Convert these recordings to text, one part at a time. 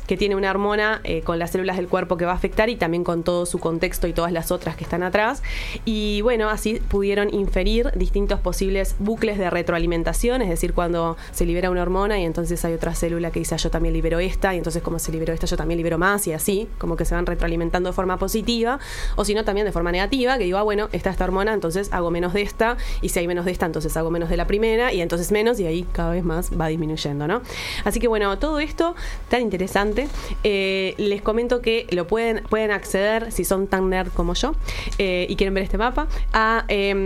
que tiene una hormona con las células del cuerpo que va a afectar y también con todo su contexto y todas las otras que están atrás. Y bueno, así pudieron inferir distintos posibles bucles de retroalimentación, es decir, cuando se libera una hormona y entonces hay otra célula que dice, yo también libero esta, y entonces como se liberó esta, yo también libero más, y así, como que se van retroalimentando de forma positiva, o si no también de forma negativa, que digo, bueno, está esta hormona, entonces hago menos de esta, y si hay menos de esta, entonces hago menos de la primera, y entonces menos, y ahí cada vez más va disminuyendo, ¿no? Así que bueno, todo esto tan interesante. Les comento que lo pueden acceder, si son tan nerd como yo, y quieren ver este mapa, a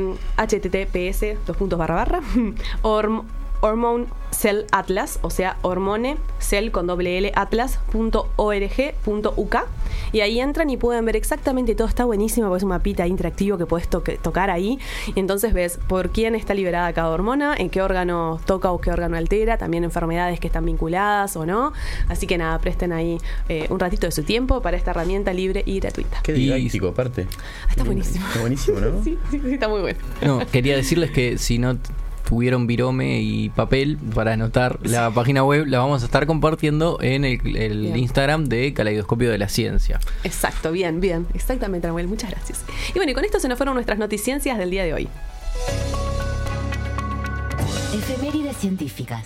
https:// Hormone Cell Atlas, o sea, Hormone Cell con doble atlas.org.uk, y ahí entran y pueden ver exactamente todo. Está buenísimo porque es un mapita interactivo que puedes tocar ahí, y entonces ves por quién está liberada cada hormona, en qué órgano toca o qué órgano altera, también enfermedades que están vinculadas o no. Así que nada, presten ahí un ratito de su tiempo para esta herramienta libre y gratuita. Qué didáctico aparte. Está buenísimo. Está buenísimo, ¿no? Sí, está muy bueno. No, quería decirles que si no tuvieron virome y papel para anotar la página web, la vamos a estar compartiendo en el Instagram de Caleidoscopio de la Ciencia. Exacto, bien, exactamente, Samuel, muchas gracias. Y bueno, y con esto se nos fueron nuestras noticiencias del día de hoy. Efemérides científicas.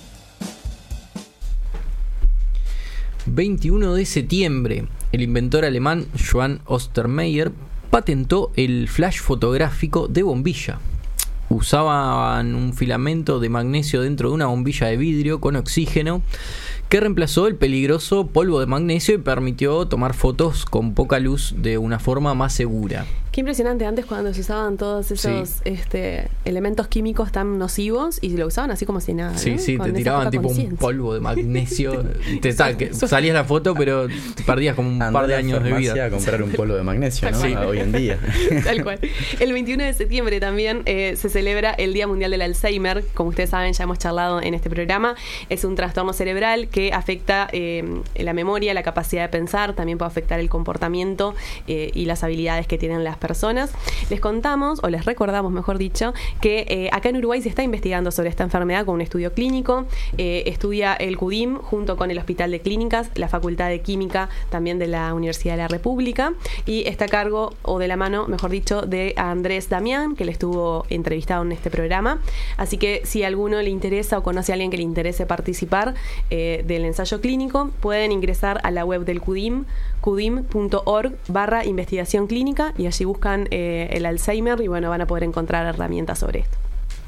21 de septiembre, el inventor alemán Johann Ostermeyer patentó el flash fotográfico de bombilla. Usaban un filamento de magnesio dentro de una bombilla de vidrio con oxígeno que reemplazó el peligroso polvo de magnesio y permitió tomar fotos con poca luz de una forma más segura. Qué impresionante, antes cuando se usaban todos esos elementos químicos tan nocivos y lo usaban así como si nada, ¿no? Sí, Con te tiraban tipo un polvo de magnesio. Salías la foto, pero te perdías como un par de años de vida. A comprar un polvo de magnesio, ¿no? Sí. Hoy en día. Tal cual. El 21 de septiembre también se celebra el Día Mundial del Alzheimer. Como ustedes saben, ya hemos charlado en este programa. Es un trastorno cerebral que afecta la memoria, la capacidad de pensar, también puede afectar el comportamiento y las habilidades que tienen las personas. Les contamos, o les recordamos, mejor dicho, que acá en Uruguay se está investigando sobre esta enfermedad con un estudio clínico. Estudia el CUDIM junto con el Hospital de Clínicas, la Facultad de Química también de la Universidad de la República, y está a cargo, o de la mano, mejor dicho, de Andrés Damián, que le estuvo entrevistado en este programa. Así que si a alguno le interesa o conoce a alguien que le interese participar del ensayo clínico, pueden ingresar a la web del CUDIM, cudim.org/investigación clínica, y allí buscan el Alzheimer y bueno, van a poder encontrar herramientas sobre esto.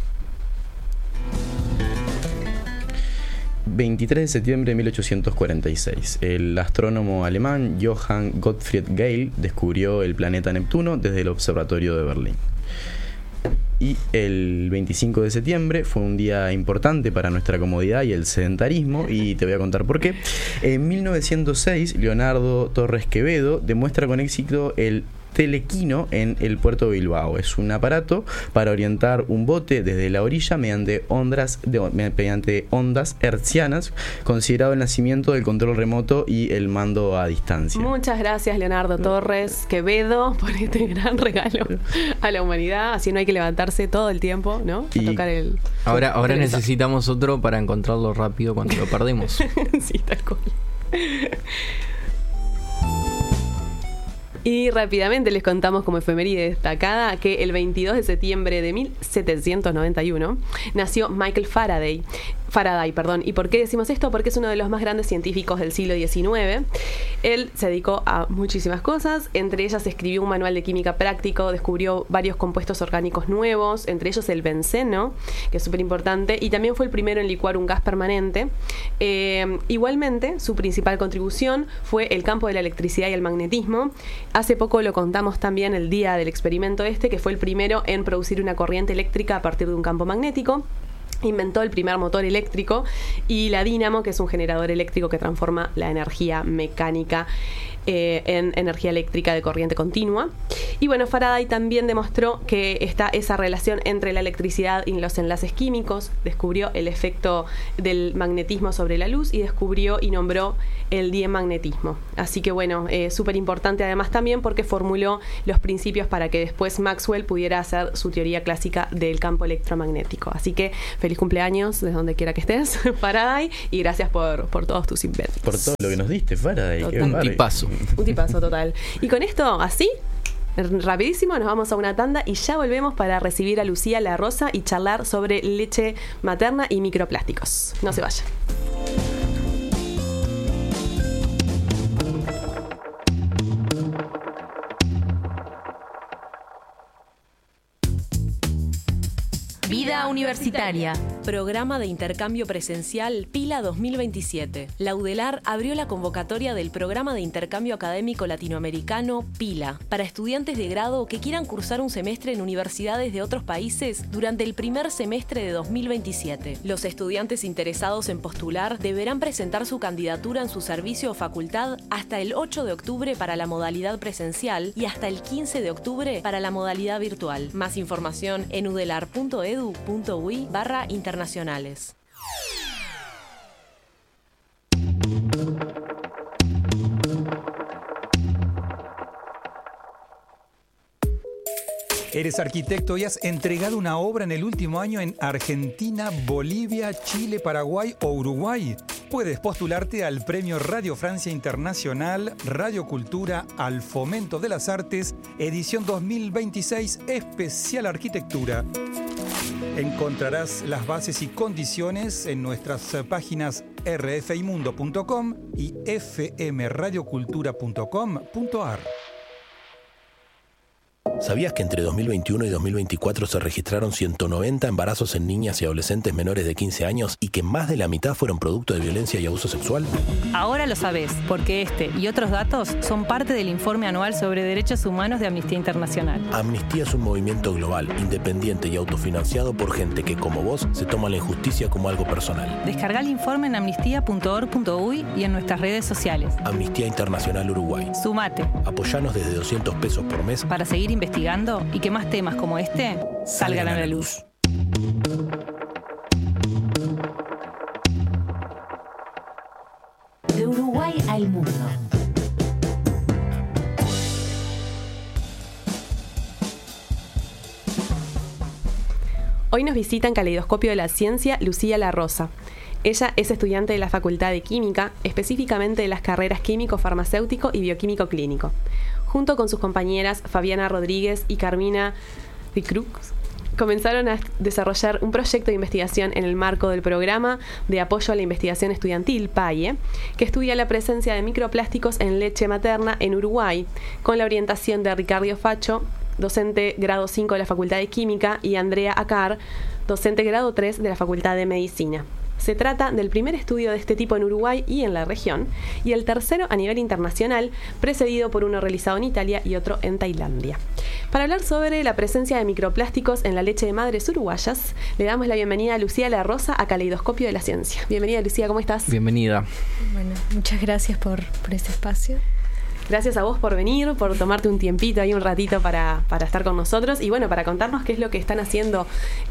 23 de septiembre de 1846, el astrónomo alemán Johann Gottfried Galle descubrió el planeta Neptuno desde el observatorio de Berlín. Y el 25 de septiembre fue un día importante para nuestra comodidad y el sedentarismo, y te voy a contar por qué. En 1906, Leonardo Torres Quevedo demuestra con éxito el telequino en el puerto de Bilbao. Es un aparato para orientar un bote desde la orilla mediante ondas hertzianas, considerado el nacimiento del control remoto y el mando a distancia. Muchas gracias, Leonardo Torres Quevedo, por este gran regalo a la humanidad. Así no hay que levantarse todo el tiempo, ¿no? A tocar el... Ahora necesitamos otro para encontrarlo rápido cuando lo perdemos. Sí, tal cual. Y rápidamente les contamos como efeméride destacada que el 22 de septiembre de 1791 nació Michael Faraday. ¿Y por qué decimos esto? Porque es uno de los más grandes científicos del siglo XIX. Él se dedicó a muchísimas cosas, entre ellas escribió un manual de química práctico, descubrió varios compuestos orgánicos nuevos, entre ellos el benceno, que es súper importante, y también fue el primero en licuar un gas permanente. Igualmente, su principal contribución fue el campo de la electricidad y el magnetismo. Hace poco lo contamos también el día del experimento que fue el primero en producir una corriente eléctrica a partir de un campo magnético. Inventó el primer motor eléctrico y la dínamo, que es un generador eléctrico que transforma la energía mecánica en energía eléctrica de corriente continua. Y bueno, Faraday también demostró que está esa relación entre la electricidad y los enlaces químicos, descubrió el efecto del magnetismo sobre la luz y descubrió y nombró el diemagnetismo. Así que bueno, súper importante además también porque formuló los principios para que después Maxwell pudiera hacer su teoría clásica del campo electromagnético. Así que feliz cumpleaños desde donde quiera que estés, Faraday, y gracias por todos tus inventos. Por todo lo que nos diste, Faraday. Un tipazo. Un tipazo total. Y con esto, así, rapidísimo, nos vamos a una tanda y ya volvemos para recibir a Lucía La Rosa y charlar sobre leche materna y microplásticos. No se vayan. Vida Universitaria. Programa de intercambio presencial PILA 2027. La UDELAR abrió la convocatoria del Programa de Intercambio Académico Latinoamericano PILA para estudiantes de grado que quieran cursar un semestre en universidades de otros países durante el primer semestre de 2027. Los estudiantes interesados en postular deberán presentar su candidatura en su servicio o facultad hasta el 8 de octubre para la modalidad presencial y hasta el 15 de octubre para la modalidad virtual. Más información en udelar.edu.ui/internacionales. Eres arquitecto y has entregado una obra en el último año en Argentina, Bolivia, Chile, Paraguay o Uruguay. Puedes postularte al Premio Radio Francia Internacional, Radio Cultura al Fomento de las Artes, edición 2026, especial Arquitectura. Encontrarás las bases y condiciones en nuestras páginas rfimundo.com y fmradiocultura.com.ar. ¿Sabías que entre 2021 y 2024 se registraron 190 embarazos en niñas y adolescentes menores de 15 años y que más de la mitad fueron producto de violencia y abuso sexual? Ahora lo sabés, porque este y otros datos son parte del informe anual sobre derechos humanos de Amnistía Internacional. Amnistía es un movimiento global, independiente y autofinanciado por gente que, como vos, se toma la injusticia como algo personal. Descarga el informe en amnistía.org.uy y en nuestras redes sociales. Amnistía Internacional Uruguay. Sumate. Apoyanos desde 200 pesos por mes para seguir investigando y que más temas como este salgan a la luz. De Uruguay al mundo. Hoy nos visita en Caleidoscopio de la Ciencia Lucía La Rosa. Ella es estudiante de la Facultad de Química, específicamente de las carreras Químico-Farmacéutico y Bioquímico Clínico. Junto con sus compañeras Fabiana Rodríguez y Carmina Ricrux, comenzaron a desarrollar un proyecto de investigación en el marco del Programa de Apoyo a la Investigación Estudiantil, PAIE, que estudia la presencia de microplásticos en leche materna en Uruguay, con la orientación de Ricardo Facho, docente grado 5 de la Facultad de Química, y Andrea Acar, docente grado 3 de la Facultad de Medicina. Se trata del primer estudio de este tipo en Uruguay y en la región, y el tercero a nivel internacional, precedido por uno realizado en Italia y otro en Tailandia. Para hablar sobre la presencia de microplásticos en la leche de madres uruguayas, le damos la bienvenida a Lucía La Rosa a Caleidoscopio de la Ciencia. Bienvenida, Lucía, ¿cómo estás? Bienvenida. Bueno, muchas gracias por este espacio. Gracias a vos por venir, por tomarte un tiempito ahí, un ratito para estar con nosotros y bueno, para contarnos qué es lo que están haciendo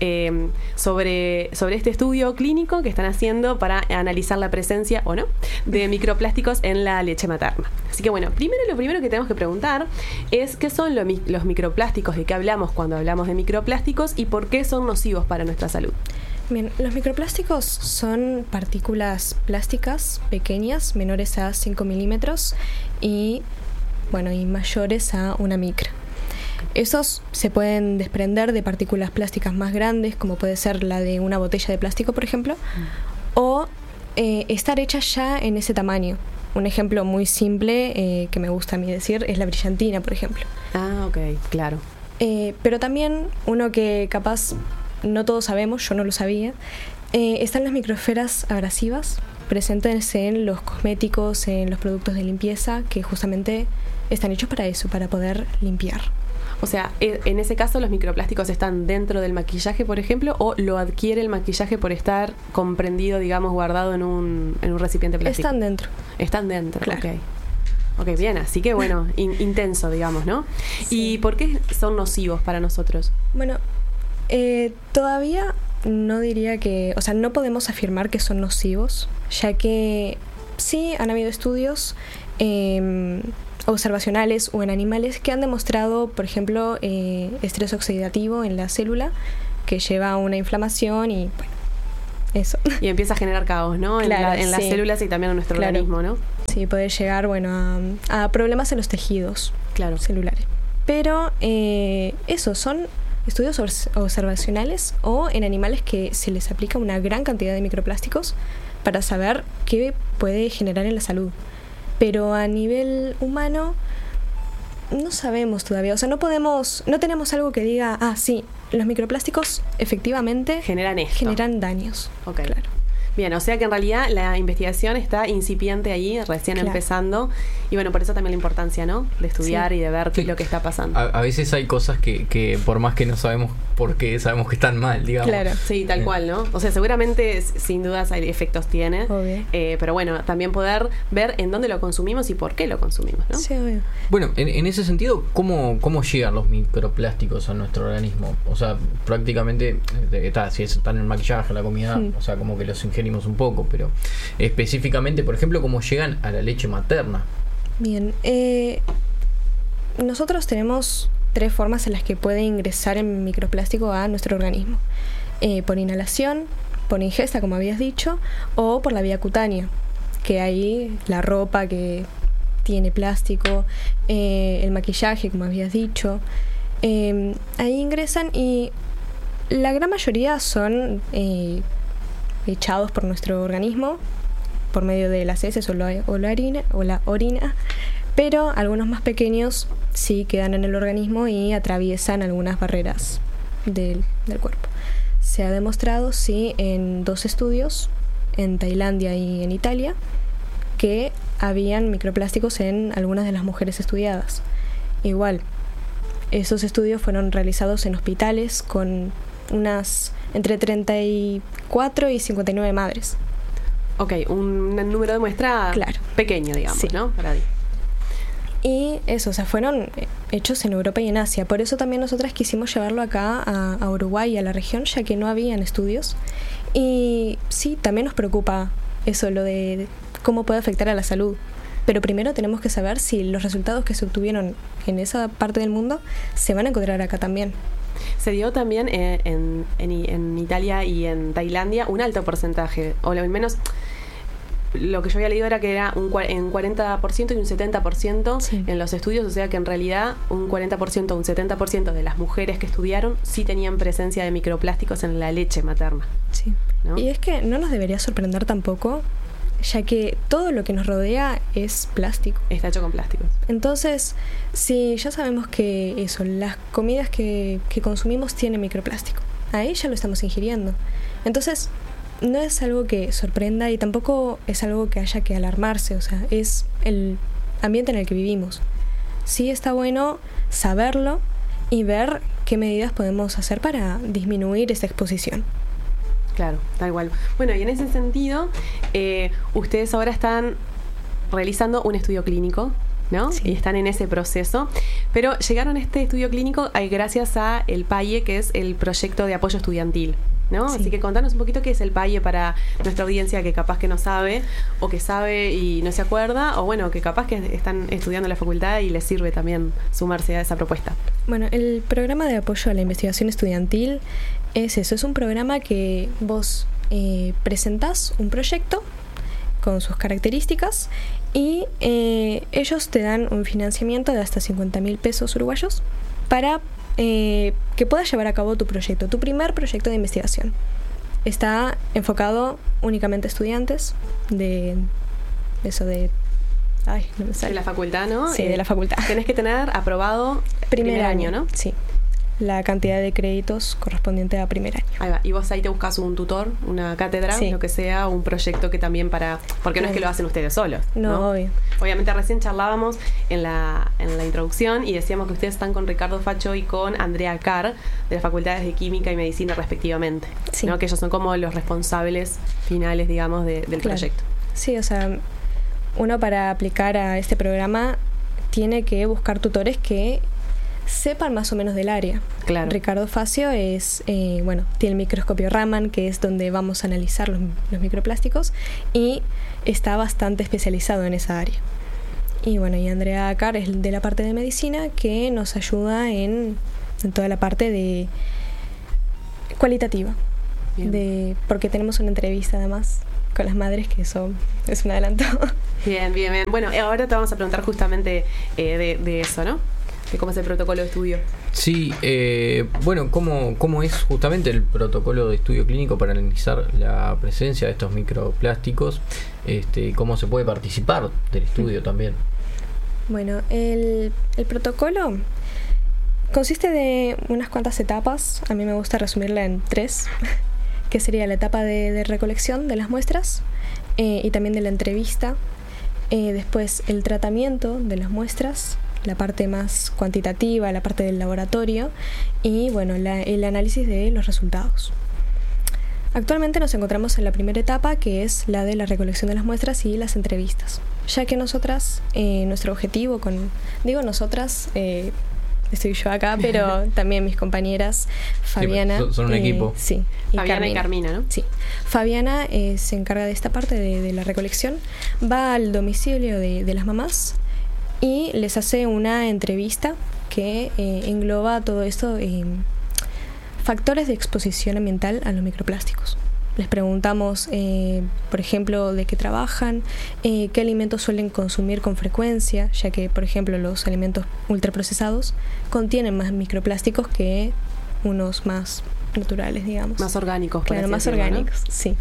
sobre este estudio clínico que están haciendo para analizar la presencia o no de microplásticos en la leche materna. Así que bueno, lo primero que tenemos que preguntar es qué son los microplásticos, de qué hablamos cuando hablamos de microplásticos y por qué son nocivos para nuestra salud. Bien, los microplásticos son partículas plásticas pequeñas, menores a 5 milímetros y mayores a 1 micra. Esos se pueden desprender de partículas plásticas más grandes, como puede ser la de una botella de plástico, por ejemplo, o estar hechas ya en ese tamaño. Un ejemplo muy simple que me gusta a mí decir es la brillantina, por ejemplo. Ah, ok, claro. Pero también uno que capaz no todos sabemos, yo no lo sabía, están las microesferas abrasivas presentes en los cosméticos, en los productos de limpieza, que justamente están hechos para eso, para poder limpiar. O sea, en ese caso los microplásticos están dentro del maquillaje, por ejemplo, o lo adquiere el maquillaje por estar comprendido, digamos, guardado en un recipiente plástico. Están dentro. Están dentro, claro. Ok, bien, así que bueno, intenso, digamos, ¿no? Sí. ¿Y por qué son nocivos para nosotros? Bueno, todavía no diría que, o sea, no podemos afirmar que son nocivos, ya que sí han habido estudios observacionales o en animales que han demostrado, por ejemplo, estrés oxidativo en la célula que lleva a una inflamación y Eso. Y empieza a generar caos, ¿no? Claro, en las sí. células y también en nuestro Claro. organismo, ¿no? Sí, puede llegar, a problemas en los tejidos celulares. Pero eso, son estudios observacionales o en animales que se les aplica una gran cantidad de microplásticos para saber qué puede generar en la salud. Pero a nivel humano no sabemos todavía, o sea, no tenemos algo que diga, sí, los microplásticos efectivamente generan daños. Ok. Claro. Bien, o sea que en realidad la investigación está incipiente ahí, recién empezando. Y bueno, por eso también la importancia, ¿no? De estudiar y de ver qué es lo que está pasando. A veces hay cosas que por más que no sabemos por qué, sabemos que están mal, digamos. Claro, sí, tal cual, ¿no? O sea, seguramente, sin dudas, hay efectos tiene. Obvio. Pero bueno, también poder ver en dónde lo consumimos y por qué lo consumimos, ¿no? Sí, obvio. Bueno, en ese sentido, ¿cómo llegan los microplásticos a nuestro organismo? O sea, prácticamente, si están en el maquillaje, la comida, o sea, como que los ingerimos un poco, pero específicamente, por ejemplo, ¿cómo llegan a la leche materna? Bien, nosotros tenemos 3 formas en las que puede ingresar el microplástico a nuestro organismo. Por inhalación, por ingesta, como habías dicho, o por la vía cutánea, que ahí la ropa que tiene plástico, el maquillaje, como habías dicho, ahí ingresan y la gran mayoría son echados por nuestro organismo por medio de las heces o la orina, pero algunos más pequeños sí quedan en el organismo y atraviesan algunas barreras del cuerpo. Se ha demostrado, sí, en 2 estudios, en Tailandia y en Italia, que habían microplásticos en algunas de las mujeres estudiadas. Igual, esos estudios fueron realizados en hospitales con unas entre 34 y 59 madres. Ok, un número de muestra pequeño, digamos, sí. ¿No? Para y eso, o sea, fueron hechos en Europa y en Asia. Por eso también nosotras quisimos llevarlo acá a Uruguay, a la región, ya que no habían estudios. Y sí, también nos preocupa eso, lo de cómo puede afectar a la salud. Pero primero tenemos que saber si los resultados que se obtuvieron en esa parte del mundo se van a encontrar acá también. Se dio también en Italia y en Tailandia un alto porcentaje, o al menos lo que yo había leído era que era un 40% y un 70% en los estudios, o sea que en realidad un 40% o un 70% de las mujeres que estudiaron sí tenían presencia de microplásticos en la leche materna. Sí. ¿No? Y es que no nos debería sorprender tampoco, ya que todo lo que nos rodea es plástico. Está hecho con plásticos. Entonces, si ya sabemos que eso, las comidas que consumimos tienen microplástico, ahí ya lo estamos ingiriendo. Entonces, no es algo que sorprenda y tampoco es algo que haya que alarmarse, o sea, es el ambiente en el que vivimos. Sí está bueno saberlo y ver qué medidas podemos hacer para disminuir esta exposición. Claro, tal cual. Bueno, y en ese sentido, ustedes ahora están realizando un estudio clínico, ¿no? Sí. Y están en ese proceso. Pero llegaron a este estudio clínico gracias a el PAIE, que es el proyecto de apoyo estudiantil, ¿no? Sí. Así que contanos un poquito qué es el PAIE para nuestra audiencia que capaz que no sabe, o que sabe y no se acuerda, o bueno, que capaz que están estudiando en la facultad y les sirve también sumarse a esa propuesta. Bueno, el programa de apoyo a la investigación estudiantil es eso, es un programa que vos presentás un proyecto con sus características y ellos te dan un financiamiento de hasta 50.000 pesos uruguayos para que puedas llevar a cabo tu proyecto, tu primer proyecto de investigación. Está enfocado únicamente a estudiantes de eso de... Ay, no me sale. De la facultad, ¿no? Sí, de la facultad. Tenés que tener aprobado primer año, ¿no? Sí. La cantidad de créditos correspondiente a primer año. Ahí va. Y vos ahí te buscas un tutor, una cátedra, lo que sea, un proyecto que también porque no es que lo hacen ustedes solos. No, obvio. Obviamente recién charlábamos en la introducción y decíamos que ustedes están con Ricardo Facho y con Andrea Carr de las facultades de Química y Medicina respectivamente, sí. ¿no? Que ellos son como los responsables finales, digamos, del proyecto. Sí, o sea, uno para aplicar a este programa tiene que buscar tutores que sepan más o menos del área. Claro. Ricardo Facio es, tiene el microscopio Raman, que es donde vamos a analizar los microplásticos, y está bastante especializado en esa área. Y bueno, y Andrea Carr es de la parte de medicina, que nos ayuda en toda la parte de cualitativa. porque tenemos una entrevista además con las madres, que eso es un adelanto. Bien. Bueno, ahora te vamos a preguntar justamente de eso, ¿no? De cómo es el protocolo de estudio. Sí, bueno, ¿cómo es justamente el protocolo de estudio clínico para analizar la presencia de estos microplásticos? ¿Cómo se puede participar del estudio también? Bueno, el protocolo consiste de unas cuantas etapas. A mí me gusta resumirla en 3, que sería la etapa de recolección de las muestras y también de la entrevista. Después el tratamiento de las muestras, la parte más cuantitativa, la parte del laboratorio y bueno, el análisis de los resultados. Actualmente nos encontramos en la primera etapa, que es la de la recolección de las muestras y las entrevistas, ya que nosotras, nuestro objetivo nosotras, estoy yo acá, pero también mis compañeras Fabiana. Sí, son un equipo. Sí. Fabiana y Carmina, ¿no? Sí. Fabiana se encarga de esta parte de la recolección, va al domicilio de las mamás y les hace una entrevista que engloba todo esto, factores de exposición ambiental a los microplásticos. Les preguntamos, por ejemplo, de qué trabajan, qué alimentos suelen consumir con frecuencia, ya que, por ejemplo, los alimentos ultraprocesados contienen más microplásticos que unos más naturales, digamos. Más orgánicos, por claro, así más decirlo, orgánicos, ¿no? sí.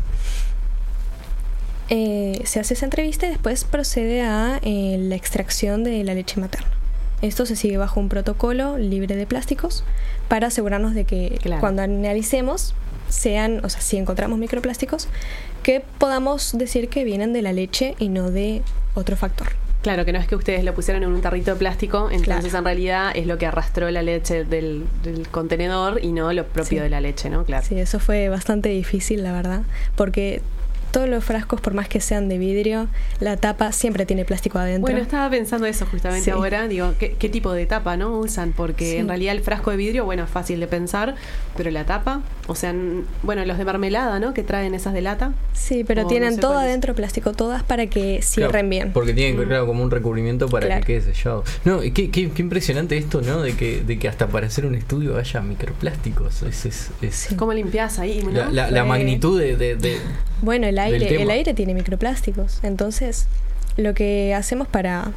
Se hace esa entrevista y después procede a la extracción de la leche materna. Esto se sigue bajo un protocolo libre de plásticos para asegurarnos de que cuando analicemos si encontramos microplásticos, que podamos decir que vienen de la leche y no de otro factor. Claro, que no es que ustedes lo pusieron en un tarrito de plástico, entonces en realidad es lo que arrastró la leche del contenedor y no lo propio de la leche, ¿no? Claro. Sí, eso fue bastante difícil, la verdad, porque todos los frascos, por más que sean de vidrio, la tapa siempre tiene plástico adentro. Bueno, estaba pensando eso justamente ahora. Digo, ¿qué tipo de tapa, no usan? Porque en realidad el frasco de vidrio, bueno, es fácil de pensar, pero la tapa, o sea, bueno, los de mermelada, ¿no? Que traen esas de lata. Sí, pero tienen todo adentro plástico, todas para que cierren bien. Porque tienen, como un recubrimiento para que quede sellado. No, qué impresionante esto, ¿no? De que hasta para hacer un estudio haya microplásticos. ¿Cómo limpiás ahí? ¿No? La magnitud de bueno, el aire tiene microplásticos. Entonces, lo que hacemos para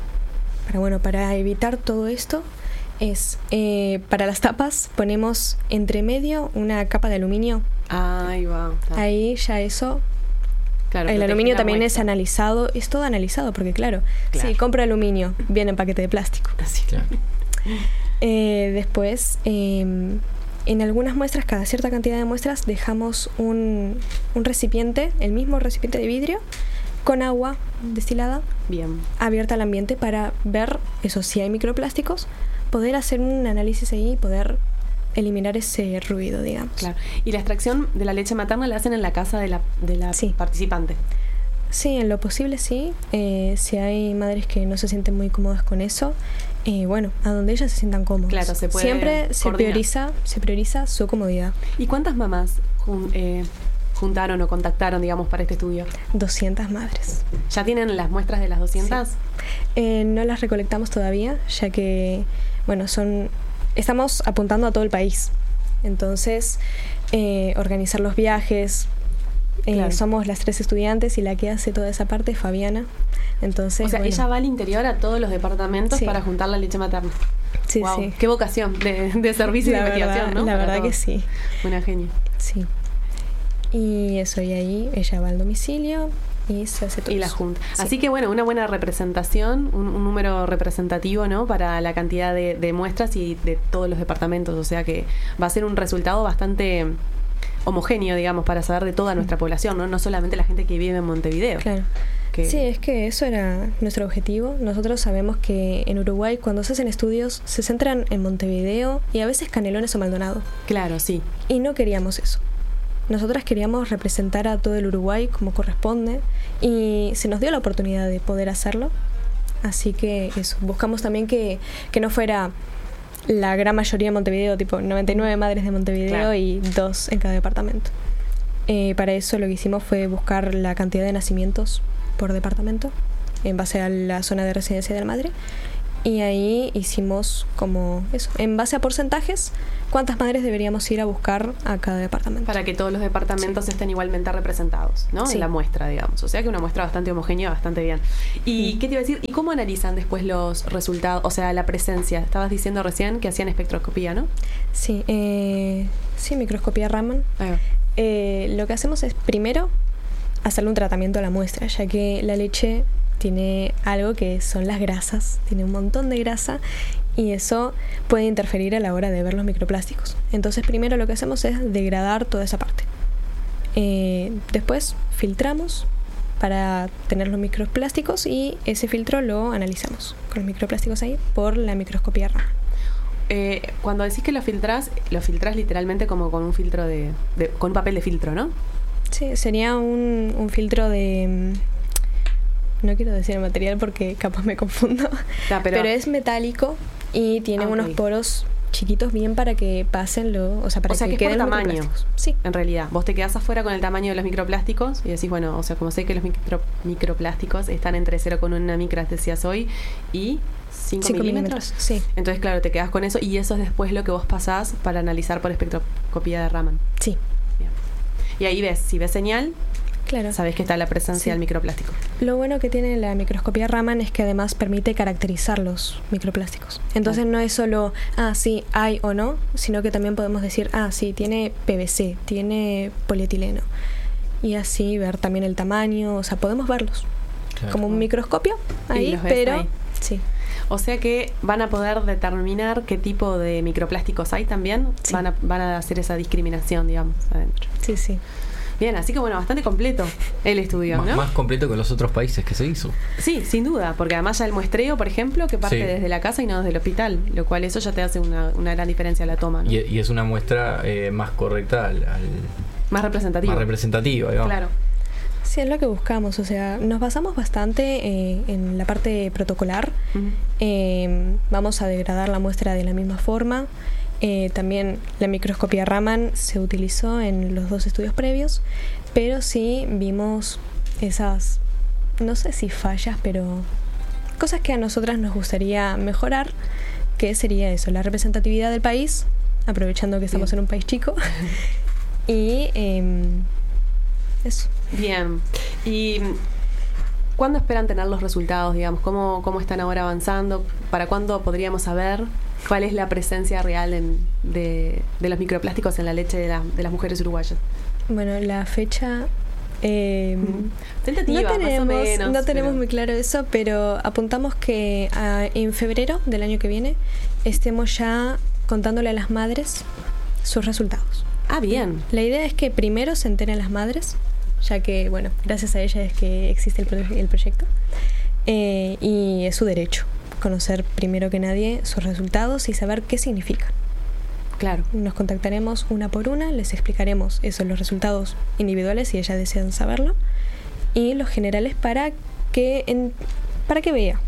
evitar todo esto es, para las tapas ponemos entre medio una capa de aluminio. Ahí va. Ahí ya eso. Claro, el aluminio también es analizado, es todo analizado, porque claro. Si compro aluminio, viene en paquete de plástico. Así, claro. Después, en algunas muestras, cada cierta cantidad de muestras, dejamos un recipiente, el mismo recipiente de vidrio, con agua destilada, abierta al ambiente, para ver eso, si hay microplásticos, poder hacer un análisis ahí y poder eliminar ese ruido, digamos. Claro. ¿Y la extracción de la leche materna la hacen en la casa de la participante? Sí, en lo posible sí. Si hay madres que no se sienten muy cómodas con eso, bueno, a donde ellas se sientan cómodas. Claro, se puede siempre se prioriza su comodidad. ¿Y cuántas mamás juntaron o contactaron, digamos, para este estudio? 200 madres. ¿Ya tienen las muestras de las 200? Sí. No las recolectamos todavía, ya que, bueno, estamos apuntando a todo el país. Entonces, organizar los viajes. Somos las 3 estudiantes y la que hace toda esa parte es Fabiana. Entonces, o sea, ella va al interior a todos los departamentos para juntar la leche materna. Sí, wow. sí. Qué vocación de servicio y de investigación, ¿no? La verdad que sí. Una genia. Sí. Y eso, y ahí ella va al domicilio y se hace todo. Y la junta. Sí. Así que bueno, una buena representación, un número representativo, ¿no? Para la cantidad de muestras y de todos los departamentos. O sea que va a ser un resultado bastante homogéneo, digamos, para saber de toda nuestra población, ¿no? No solamente la gente que vive en Montevideo. Claro. Sí, es que eso era nuestro objetivo. Nosotros sabemos que en Uruguay, cuando se hacen estudios, se centran en Montevideo y a veces Canelones o Maldonado. Claro, sí. Y no queríamos eso. Nosotras queríamos representar a todo el Uruguay como corresponde y se nos dio la oportunidad de poder hacerlo. Así que eso, buscamos también que no fuera la gran mayoría de Montevideo, tipo 99 madres de Montevideo y 2 en cada departamento. Para eso lo que hicimos fue buscar la cantidad de nacimientos por departamento en base a la zona de residencia de la madre Y ahí hicimos como eso, en base a porcentajes, cuántas madres deberíamos ir a buscar a cada departamento. Para que todos los departamentos estén igualmente representados, ¿no? Sí. En la muestra, digamos. O sea que una muestra bastante homogénea, bastante bien. ¿Y qué te iba a decir? ¿Y cómo analizan después los resultados? O sea, la presencia. Estabas diciendo recién que hacían espectroscopía, ¿no? Sí, microscopía Raman. Lo que hacemos es primero hacerle un tratamiento a la muestra, ya que la leche tiene algo que son las grasas, tiene un montón de grasa y eso puede interferir a la hora de ver los microplásticos. Entonces primero lo que hacemos es degradar toda esa parte. Después filtramos para tener los microplásticos y ese filtro lo analizamos con los microplásticos ahí por la microscopía Raman. Cuando decís que lo filtrás literalmente como con un filtro con un papel de filtro, ¿no? Sí, sería un filtro de... No quiero decir el material porque capaz me confundo. Pero es metálico y tiene unos poros chiquitos bien para que pasen para que queden por los tamaño. microplásticos. Sí. En realidad, vos te quedás afuera con el tamaño de los microplásticos y decís, bueno, o sea, como sé que los microplásticos están entre 0,1 micras, decías hoy, y 5 milímetros. Sí. Entonces, claro, te quedás con eso y eso es después lo que vos pasás para analizar por espectroscopía de Raman. Sí. Bien. Y ahí si ves señal, claro, sabés que está la presencia del microplástico. Lo bueno que tiene la microscopía Raman es que además permite caracterizar los microplásticos. Entonces no es solo, sí, hay o no, sino que también podemos decir, sí, tiene PVC, tiene polietileno. Y así ver también el tamaño, o sea, podemos verlos. Claro. Como un microscopio ahí, pero ahí. Sí. O sea que van a poder determinar qué tipo de microplásticos hay también. Sí. Van a hacer esa discriminación, digamos, adentro. Sí, sí. Bien, así que bueno, bastante completo el estudio, ¿no? Más completo que los otros países que se hizo. Sí, sin duda, porque además ya el muestreo, por ejemplo, que parte desde la casa y no desde el hospital, lo cual eso ya te hace una gran diferencia a la toma, ¿no? Y es una muestra más correcta más representativa. Más representativa, digamos. Claro. Sí, es lo que buscamos, o sea, nos basamos bastante en la parte protocolar. Vamos a degradar la muestra de la misma forma. También la microscopía Raman se utilizó en los 2 estudios previos, pero sí vimos esas, no sé si fallas, pero cosas que a nosotras nos gustaría mejorar, que sería eso, la representatividad del país, aprovechando que estamos en un país chico, y eso. Bien. ¿Y cuándo esperan tener los resultados, digamos? ¿Cómo están ahora avanzando? ¿Para cuándo podríamos saber cuál es la presencia real de los microplásticos en la leche de las mujeres uruguayas? Bueno, la fecha... tentativa, más o menos. No tenemos muy claro eso, pero apuntamos que en febrero del año que viene estemos ya contándole a las madres sus resultados. Bien. La idea es que primero se enteren las madres, ya que, bueno, gracias a ellas es que existe el proyecto, y es su derecho conocer primero que nadie sus resultados y saber qué significan. Claro. Nos contactaremos una por una, les explicaremos los resultados individuales si ellas desean saberlo, y los generales para que vea.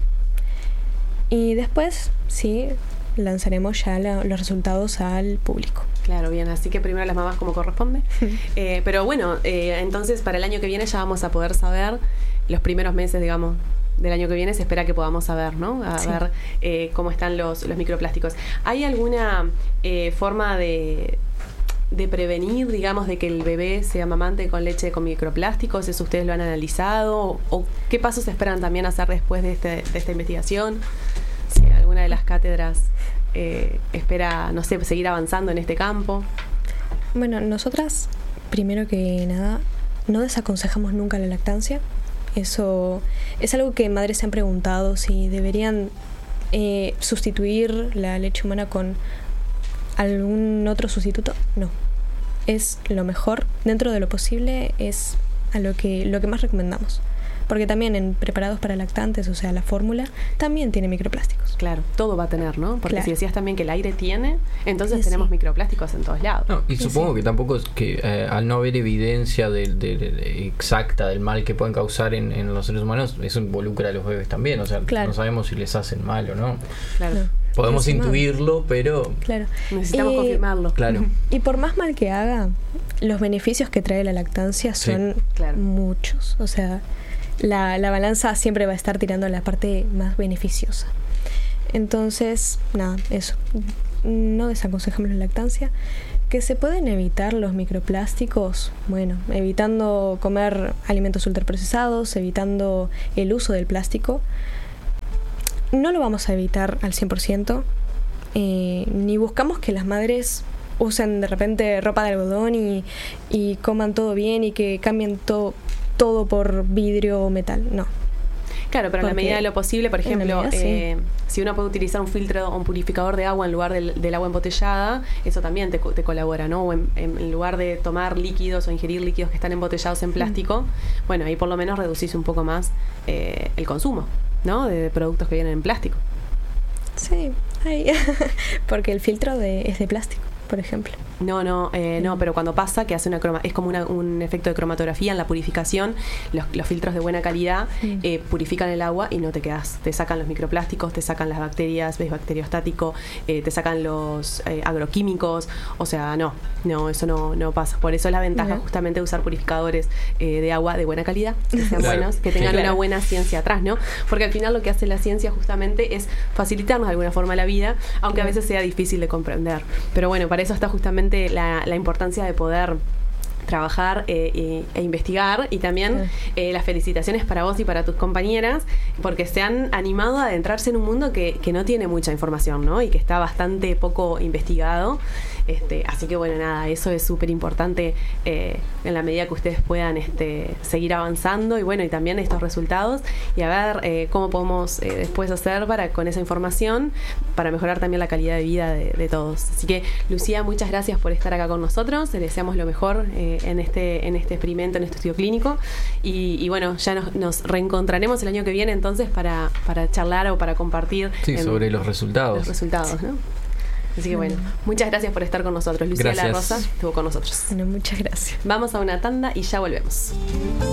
Y después, sí, lanzaremos ya los resultados al público. Claro, bien, así que primero las mamás como corresponde. Pero bueno, entonces para el año que viene ya vamos a poder saber, los primeros meses, digamos, del año que viene se espera que podamos saber, ¿no? Ver cómo están los microplásticos. ¿Hay alguna forma de prevenir, digamos, de que el bebé se amamante con leche con microplásticos? ¿Eso ustedes lo han analizado? ¿O qué pasos esperan también hacer después de esta investigación? Si alguna de las cátedras espera, no sé, seguir avanzando en este campo. Bueno, nosotras, primero que nada, no desaconsejamos nunca la lactancia. Eso es algo que madres se han preguntado, si deberían sustituir la leche humana con algún otro sustituto. No, es lo mejor, dentro de lo posible, es a lo que más recomendamos. Porque también en preparados para lactantes, o sea, la fórmula, también tiene microplásticos. Claro, todo va a tener, ¿no? Porque claro. Si decías también que el aire tiene, entonces tenemos microplásticos en todos lados. No, y supongo que tampoco es que al no haber evidencia exacta del mal que pueden causar en los seres humanos, eso involucra a los bebés también. O sea, no sabemos si les hacen mal o no. Claro. No. Podemos intuirlo, pero necesitamos confirmarlo. Claro. Y por más mal que haga, los beneficios que trae la lactancia son muchos. O sea, la balanza siempre va a estar tirando a la parte más beneficiosa. Entonces, nada, eso. No desaconsejamos la lactancia. ¿Que se pueden evitar los microplásticos? Bueno, evitando comer alimentos ultraprocesados, evitando el uso del plástico. No lo vamos a evitar al 100%, ni buscamos que las madres usen de repente ropa de algodón y coman todo bien y que cambien todo por vidrio o metal, no. Claro, pero en la medida de lo posible, por ejemplo, medida, sí. Si uno puede utilizar un filtro o un purificador de agua en lugar del agua embotellada, eso también te colabora, ¿no? O en lugar de tomar líquidos o ingerir líquidos que están embotellados en plástico, bueno, ahí por lo menos reducís un poco más el consumo, ¿no? De productos que vienen en plástico. Sí, porque el filtro es de plástico, por ejemplo. No, pero cuando pasa que hace es como un efecto de cromatografía en la purificación, los filtros de buena calidad purifican el agua y no te quedas, te sacan los microplásticos, te sacan las bacterias, ves bacteriostático, te sacan los agroquímicos, o sea, no, eso no pasa. Por eso es la ventaja justamente de usar purificadores de agua de buena calidad, que sean buenos, que tengan una buena ciencia atrás, ¿no? Porque al final lo que hace la ciencia justamente es facilitarnos de alguna forma la vida, aunque a veces sea difícil de comprender. Pero bueno, para eso está justamente la importancia de poder trabajar e investigar, y también las felicitaciones para vos y para tus compañeras, porque se han animado a adentrarse en un mundo que no tiene mucha información, ¿no? Y que está bastante poco investigado. Así que bueno, nada, eso es súper importante en la medida que ustedes puedan seguir avanzando, y bueno, y también estos resultados, y a ver cómo podemos después hacer con esa información para mejorar también la calidad de vida de todos. Así que, Lucía, muchas gracias por estar acá con nosotros, te deseamos lo mejor en este experimento, en este estudio clínico, y bueno, ya nos reencontraremos el año que viene entonces para charlar o para compartir sobre los resultados. Los resultados, ¿no? Así que bueno, muchas gracias por estar con nosotros. Lucía La Rosa estuvo con nosotros. Bueno, muchas gracias. Vamos a una tanda y ya volvemos.